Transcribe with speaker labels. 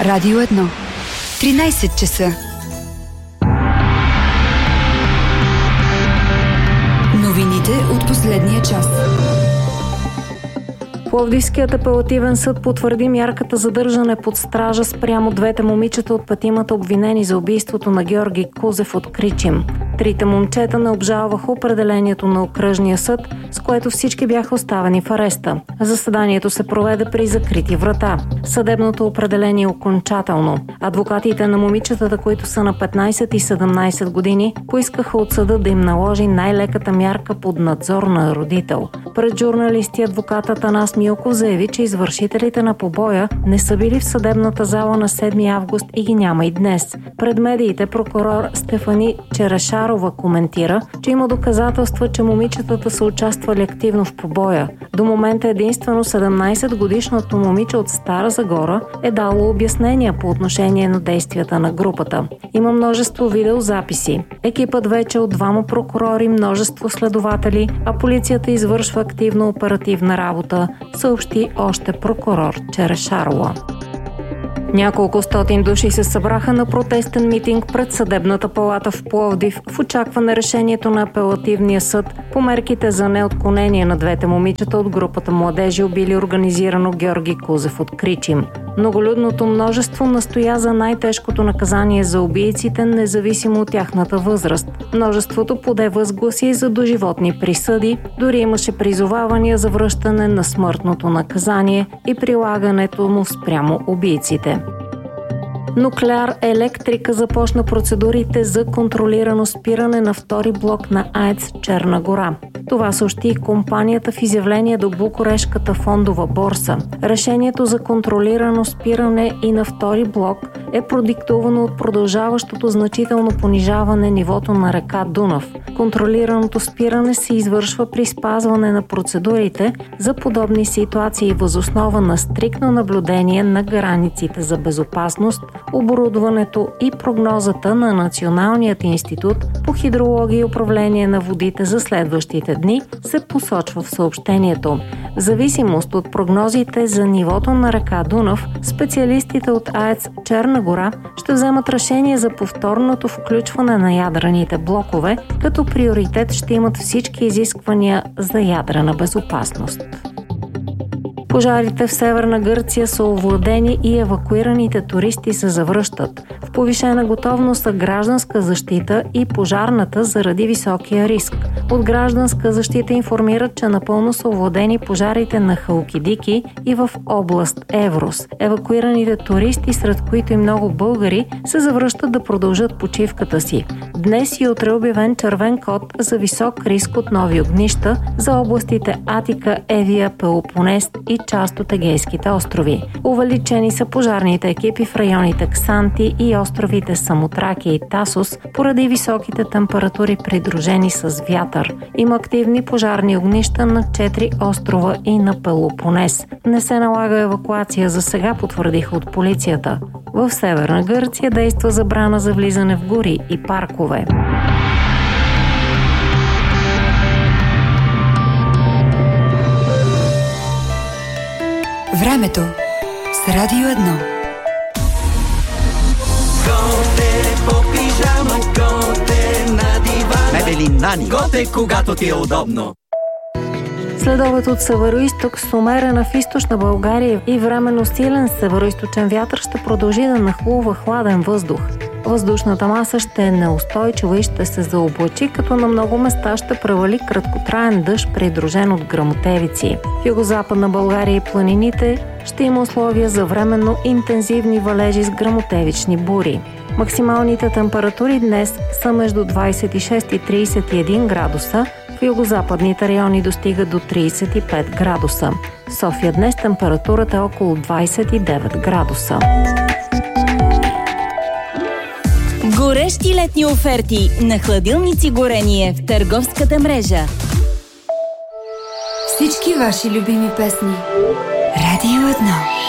Speaker 1: Радио 1. 13 часа. Новините от последния час.
Speaker 2: Пловдивският апелативен съд потвърди мярката задържане под стража спрямо двете момичета от петимата обвинени за убийството на Георги Кузев от Кричим. Трите момчета не обжалваха определението на окръжния съд, с което всички бяха оставени в ареста. Заседанието се проведе при закрити врата. Съдебното определение е окончателно. Адвокатите на момичетата, които са на 15 и 17 години, поискаха от съда да им наложи най-леката мярка под надзор на родител. Пред журналисти адвокатът Атанас Милков заяви, че извършителите на побоя не са били в съдебната зала на 7 август и ги няма и днес. Пред медиите прокурор Стефани Черешарова коментира, че има доказателства, че момичетата са участвали активно в побоя. До момента единствено 17-годишното момиче от Стара Загора е дало обяснения по отношение на действията на групата. Има множество видеозаписи. Екипът вече от 2 прокурори, множество следователи, а полицията извършва активна оперативна работа, съобщи още прокурор Черешарова. Няколко стотин души се събраха на протестен митинг пред съдебната палата в Пловдив в очакване решението на апелативния съд по мерките за неотклонение на двете момичета от групата младежи, убили организирано Георги Кузев от Кричим. Многолюдното множество настоя за най-тежкото наказание за убийците, независимо от тяхната възраст. Множеството поде възгласи за доживотни присъди, дори имаше призовавания за връщане на смъртното наказание и прилагането му спрямо убийците. Нуклеар Електрика започна процедурите за контролирано спиране на втори блок на АЕЦ Черна гора. Това съобщи и компанията в изявление до Букурешката фондова борса. Решението за контролирано спиране и на втори блок е продиктувано от продължаващото значително понижаване нивото на река Дунав. Контролираното спиране се извършва при спазване на процедурите за подобни ситуации въз основа на стриктно наблюдение на границите за безопасност, оборудването и прогнозата на Националният институт по хидрология и управление на водите за следващите дни, се посочва в съобщението. В зависимост от прогнозите за нивото на река Дунав, специалистите от АЕЦ Черна гора ще вземат решение за повторното включване на ядрените блокове, като приоритет ще имат всички изисквания за ядрена безопасност. Пожарите в Северна Гърция са овладени и евакуираните туристи се завръщат. В повишена готовност са гражданска защита и пожарната заради високия риск. От гражданска защита информират, че напълно са овладени пожарите на Халкидики и в област Еврос. Евакуираните туристи, сред които и много българи, се завръщат да продължат почивката си. Днес и утре е обявен червен код за висок риск от нови огнища за областите Атика, Евия, Пелопонес и част от Егейските острови. Увеличени са пожарните екипи в районите Ксанти и островите Самотракия и Тасос поради високите температури, придружени с вятър. Има активни пожарни огнища на 4 острова и на Пелопонес. Не се налага евакуация за сега, потвърдиха от полицията. В Северна Гърция действа забрана за влизане в гори и паркове.
Speaker 1: Времето с Радио 1.
Speaker 3: Готе по пижама, готе на дивана. Мебели Нани. Готе, когато ти е удобно.
Speaker 2: Следобед от североизток с умерена в източна България и временно силен североизточен вятър ще продължи да нахлува хладен въздух. Въздушната маса ще е неустойчива и ще се заоблачи, като на много места ще превали краткотраен дъжд, придружен от гръмотевици. В югозападна България и планините ще има условия за временно интензивни валежи с гръмотевични бури. Максималните температури днес са между 26 и 31 градуса, в югозападните райони достига до 35 градуса. В София днес температурата е около 29 градуса.
Speaker 4: Горещи летни оферти на хладилници горение в търговската мрежа.
Speaker 1: Всички ваши любими песни. Радио 1.